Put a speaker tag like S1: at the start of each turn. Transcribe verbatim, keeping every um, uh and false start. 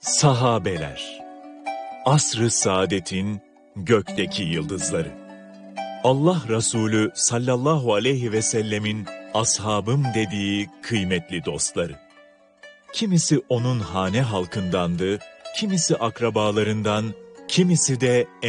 S1: Sahabeler, asr-ı saadetin gökteki yıldızları. Allah Resulü sallallahu aleyhi ve sellemin ashabım dediği kıymetli dostları. Kimisi onun hane halkındandı, kimisi akrabalarından, kimisi de